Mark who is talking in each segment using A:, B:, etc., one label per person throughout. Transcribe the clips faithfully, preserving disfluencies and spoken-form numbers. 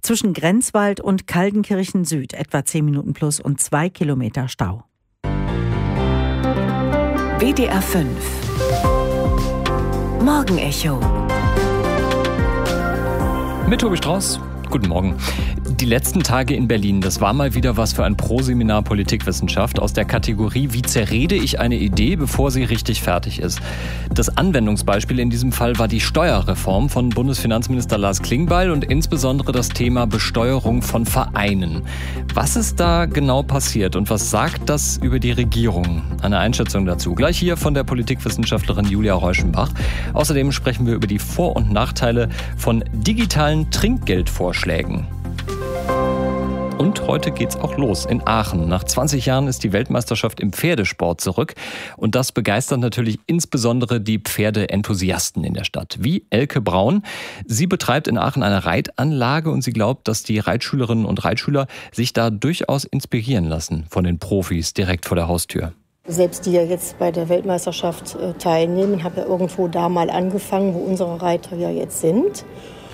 A: Zwischen Grenzwald und Kaldenkirchen Süd etwa zehn Minuten plus und zwei Kilometer Stau.
B: W D R fünf Morgenecho
C: mit Tobi Strauß. Guten Morgen. Die letzten Tage in Berlin, das war mal wieder was für ein Pro-Seminar Politikwissenschaft aus der Kategorie Wie zerrede ich eine Idee, bevor sie richtig fertig ist. Das Anwendungsbeispiel in diesem Fall war die Steuerreform von Bundesfinanzminister Lars Klingbeil und insbesondere das Thema Besteuerung von Vereinen. Was ist da genau passiert und was sagt das über die Regierung? Eine Einschätzung dazu gleich hier von der Politikwissenschaftlerin Julia Reuschenbach. Außerdem sprechen wir über die Vor- und Nachteile von digitalen Trinkgeldvorschlägen. Und heute geht's auch los in Aachen. Nach zwanzig Jahren ist die Weltmeisterschaft im Pferdesport zurück. Und das begeistert natürlich insbesondere die Pferdeenthusiasten in der Stadt. Wie Elke Braun. Sie betreibt in Aachen eine Reitanlage und sie glaubt, dass die Reitschülerinnen und Reitschüler sich da durchaus inspirieren lassen von den Profis direkt vor der Haustür.
D: Selbst die ja jetzt bei der Weltmeisterschaft teilnehmen, haben ja irgendwo da mal angefangen, wo unsere Reiter ja jetzt sind.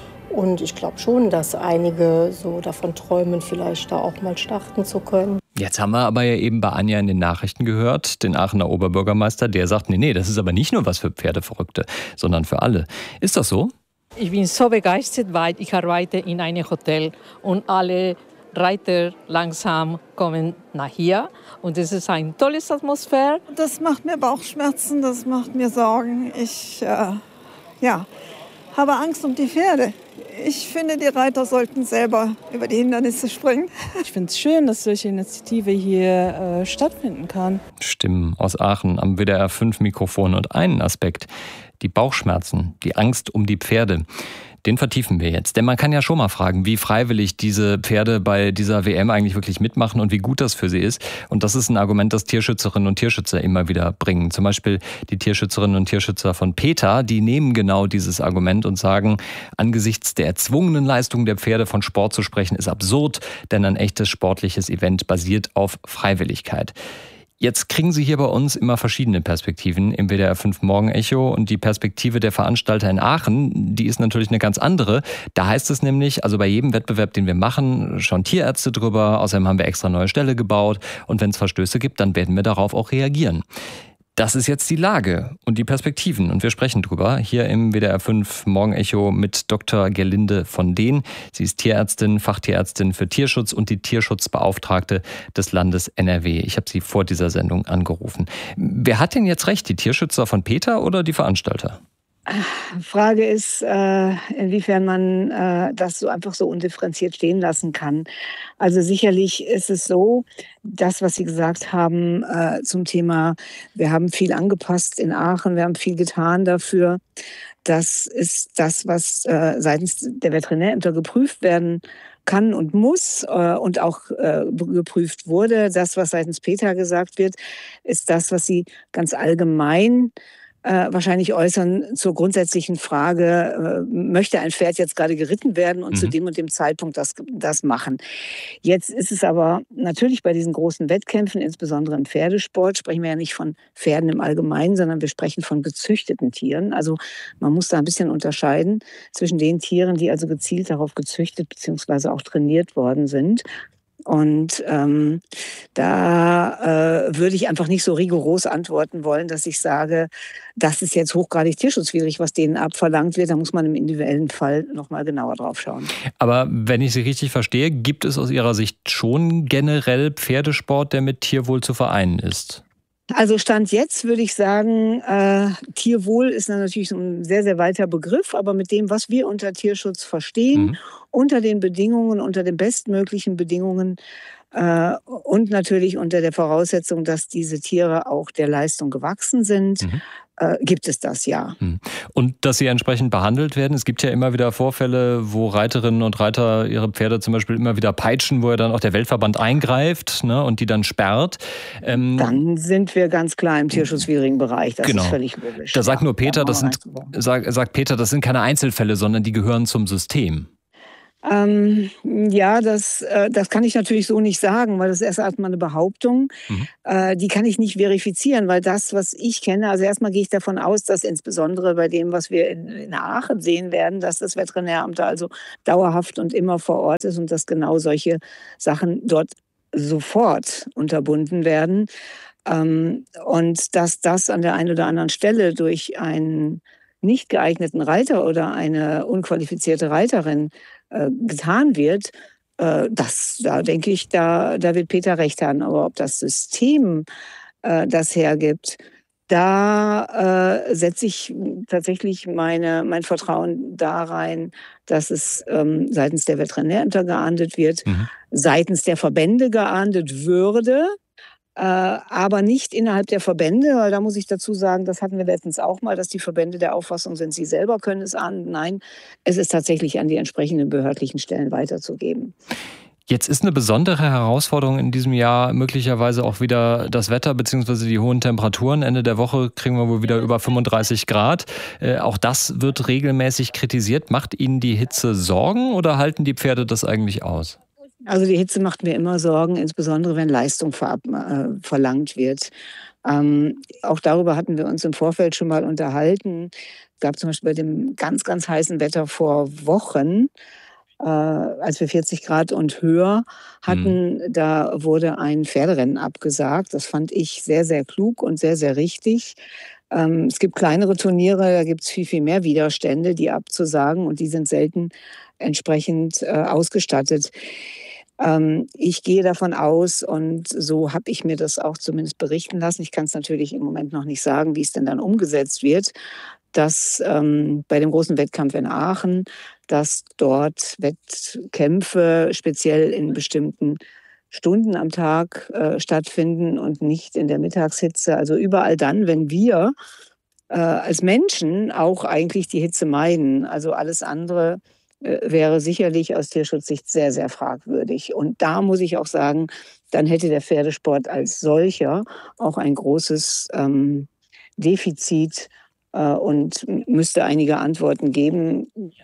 D: Und ich glaube schon, dass einige so davon träumen, vielleicht da auch mal starten zu können.
C: Jetzt haben wir aber ja eben bei Anja in den Nachrichten gehört, den Aachener Oberbürgermeister, der sagt, nee, nee, das ist aber nicht nur was für Pferdeverrückte, sondern für alle. Ist das so?
E: Ich bin so begeistert, weil ich arbeite in einem Hotel und alle Reiter langsam kommen nach hier. Und es ist eine tolle Atmosphäre.
F: Das macht mir Bauchschmerzen, das macht mir Sorgen. Ich äh, ja, habe Angst um die Pferde. Ich finde, die Reiter sollten selber über die Hindernisse springen.
G: Ich finde es schön, dass solche Initiative hier äh, stattfinden kann.
C: Stimmen aus Aachen am W D R fünf Mikrofon und einen Aspekt, die Bauchschmerzen, die Angst um die Pferde. Den vertiefen wir jetzt. Denn man kann ja schon mal fragen, wie freiwillig diese Pferde bei dieser W M eigentlich wirklich mitmachen und wie gut das für sie ist. Und das ist ein Argument, das Tierschützerinnen und Tierschützer immer wieder bringen. Zum Beispiel die Tierschützerinnen und Tierschützer von PETA, die nehmen genau dieses Argument und sagen, angesichts der erzwungenen Leistung der Pferde von Sport zu sprechen, ist absurd, denn ein echtes sportliches Event basiert auf Freiwilligkeit. Jetzt kriegen Sie hier bei uns immer verschiedene Perspektiven im W D R fünf Morgenecho und die Perspektive der Veranstalter in Aachen, die ist natürlich eine ganz andere. Da heißt es nämlich, also bei jedem Wettbewerb, den wir machen, schauen Tierärzte drüber, außerdem haben wir extra neue Ställe gebaut und wenn es Verstöße gibt, dann werden wir darauf auch reagieren. Das ist jetzt die Lage und die Perspektiven und wir sprechen drüber hier im W D R fünf Morgenecho mit Doktor Gerlinde von Dehn. Sie ist Tierärztin, Fachtierärztin für Tierschutz und die Tierschutzbeauftragte des Landes N R W. Ich habe sie vor dieser Sendung angerufen. Wer hat denn jetzt recht, die Tierschützer von PETA oder die Veranstalter?
H: Frage ist, äh, inwiefern man äh, das so einfach so undifferenziert stehen lassen kann. Also sicherlich ist es so, das, was Sie gesagt haben äh, zum Thema, wir haben viel angepasst in Aachen, wir haben viel getan dafür. Das ist das, was äh, seitens der Veterinärämter geprüft werden kann und muss äh, und auch äh, geprüft wurde. Das, was seitens PETA gesagt wird, ist das, was Sie ganz allgemein Äh, wahrscheinlich äußern zur grundsätzlichen Frage, äh, möchte ein Pferd jetzt gerade geritten werden und mhm. zu dem und dem Zeitpunkt das, das machen. Jetzt ist es aber natürlich bei diesen großen Wettkämpfen, insbesondere im Pferdesport, sprechen wir ja nicht von Pferden im Allgemeinen, sondern wir sprechen von gezüchteten Tieren. Also man muss da ein bisschen unterscheiden zwischen den Tieren, die also gezielt darauf gezüchtet bzw. auch trainiert worden sind. Und ähm, da äh, würde ich einfach nicht so rigoros antworten wollen, dass ich sage, das ist jetzt hochgradig tierschutzwidrig, was denen abverlangt wird. Da muss man im individuellen Fall noch mal genauer drauf schauen.
C: Aber wenn ich Sie richtig verstehe, gibt es aus Ihrer Sicht schon generell Pferdesport, der mit Tierwohl zu vereinen ist?
H: Also Stand jetzt würde ich sagen, äh, Tierwohl ist natürlich ein sehr, sehr weiter Begriff, aber mit dem, was wir unter Tierschutz verstehen, mhm. unter den Bedingungen, unter den bestmöglichen Bedingungen äh, und natürlich unter der Voraussetzung, dass diese Tiere auch der Leistung gewachsen sind, mhm. äh, gibt es das ja.
C: Und dass sie entsprechend behandelt werden. Es gibt ja immer wieder Vorfälle, wo Reiterinnen und Reiter ihre Pferde zum Beispiel immer wieder peitschen, wo ja dann auch der Weltverband eingreift, ne, und die dann sperrt.
H: Ähm, dann sind wir ganz klar im tierschutzwidrigen Bereich. Das
C: genau.
H: ist völlig logisch.
C: Da sagt nur PETA, das sind, sagt, sagt PETA, das sind keine Einzelfälle, sondern die gehören zum System.
H: Ähm, ja, das, äh, das kann ich natürlich so nicht sagen, weil das ist erst erstmal eine Behauptung. Mhm. Äh, die kann ich nicht verifizieren, weil das, was ich kenne, also erstmal gehe ich davon aus, dass insbesondere bei dem, was wir in, in Aachen sehen werden, dass das Veterinäramt da also dauerhaft und immer vor Ort ist und dass genau solche Sachen dort sofort unterbunden werden. Ähm, und dass das an der einen oder anderen Stelle durch einen nicht geeigneten Reiter oder eine unqualifizierte Reiterin äh, getan wird, äh, das, da denke ich, da, da wird Peter recht haben. Aber ob das System äh, das hergibt, da äh, setze ich tatsächlich meine, mein Vertrauen da rein, dass es ähm, seitens der Veterinärämter geahndet wird, mhm. seitens der Verbände geahndet würde. Äh, aber nicht innerhalb der Verbände, weil da muss ich dazu sagen, das hatten wir letztens auch mal, dass die Verbände der Auffassung sind, sie selber können es ahnden. Nein, es ist tatsächlich an die entsprechenden behördlichen Stellen weiterzugeben.
C: Jetzt ist eine besondere Herausforderung in diesem Jahr möglicherweise auch wieder das Wetter bzw. die hohen Temperaturen. Ende der Woche kriegen wir wohl wieder über fünfunddreißig Grad. Äh, auch das wird regelmäßig kritisiert. Macht Ihnen die Hitze Sorgen oder halten die Pferde das eigentlich aus?
H: Also die Hitze macht mir immer Sorgen, insbesondere wenn Leistung ver- äh, verlangt wird. Ähm, auch darüber hatten wir uns im Vorfeld schon mal unterhalten. Es gab zum Beispiel bei dem ganz, ganz heißen Wetter vor Wochen, äh, als wir vierzig Grad und höher hatten, mhm. da wurde ein Pferderennen abgesagt. Das fand ich sehr, sehr klug und sehr, sehr richtig. Ähm, es gibt kleinere Turniere, da gibt es viel, viel mehr Widerstände, die abzusagen und die sind selten entsprechend äh, ausgestattet. Ich gehe davon aus, und so habe ich mir das auch zumindest berichten lassen, ich kann es natürlich im Moment noch nicht sagen, wie es denn dann umgesetzt wird, dass ähm, bei dem großen Wettkampf in Aachen, dass dort Wettkämpfe speziell in bestimmten Stunden am Tag äh, stattfinden und nicht in der Mittagshitze. Also überall dann, wenn wir äh, als Menschen auch eigentlich die Hitze meiden. Also alles andere wäre sicherlich aus Tierschutzsicht sehr, sehr fragwürdig. Und da muss ich auch sagen, dann hätte der Pferdesport als solcher auch ein großes ähm, Defizit äh, und müsste einige Antworten geben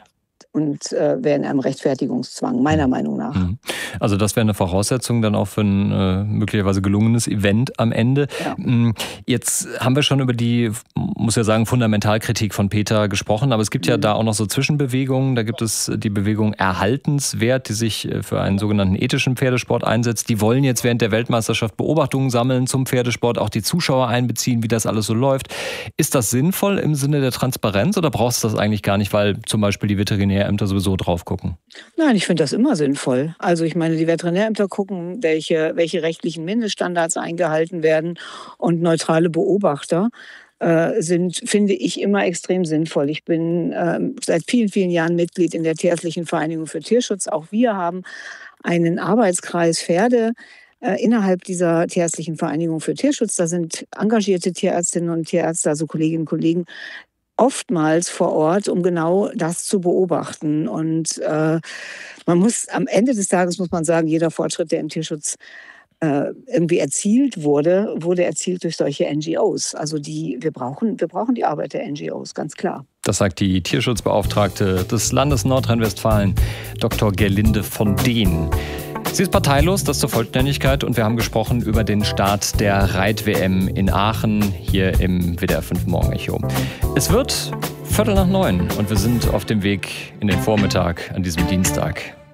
H: und äh, wäre in einem Rechtfertigungszwang, meiner Meinung nach.
C: Also das wäre eine Voraussetzung dann auch für ein äh, möglicherweise gelungenes Event am Ende. Ja. Jetzt haben wir schon über die, muss ja sagen, Fundamentalkritik von Peter gesprochen, aber es gibt ja mhm. da auch noch so Zwischenbewegungen. Da gibt es die Bewegung Erhaltenswert, die sich für einen sogenannten ethischen Pferdesport einsetzt. Die wollen jetzt während der Weltmeisterschaft Beobachtungen sammeln zum Pferdesport, auch die Zuschauer einbeziehen, wie das alles so läuft. Ist das sinnvoll im Sinne der Transparenz oder brauchst du das eigentlich gar nicht, weil zum Beispiel die Veterinärämter sowieso drauf gucken?
H: Nein, ich finde das immer sinnvoll. Also ich meine, die Veterinärämter gucken, welche, welche rechtlichen Mindeststandards eingehalten werden und neutrale Beobachter äh, sind, finde ich, immer extrem sinnvoll. Ich bin äh, seit vielen, vielen Jahren Mitglied in der Tierärztlichen Vereinigung für Tierschutz. Auch wir haben einen Arbeitskreis Pferde äh, innerhalb dieser Tierärztlichen Vereinigung für Tierschutz. Da sind engagierte Tierärztinnen und Tierärzte, also Kolleginnen und Kollegen, oftmals vor Ort, um genau das zu beobachten. Und äh, man muss am Ende des Tages, muss man sagen, jeder Fortschritt, der im Tierschutz äh, irgendwie erzielt wurde, wurde erzielt durch solche N G Os. Also die, wir brauchen, wir brauchen die Arbeit der N G Os, ganz klar.
C: Das sagt die Tierschutzbeauftragte des Landes Nordrhein-Westfalen, Doktor Gerlinde von Dehn. Sie ist parteilos, das zur Vollständigkeit, und wir haben gesprochen über den Start der Reit-W M in Aachen hier im W D R fünf Morgenecho. Es wird Viertel nach neun und wir sind auf dem Weg in den Vormittag an diesem Dienstag.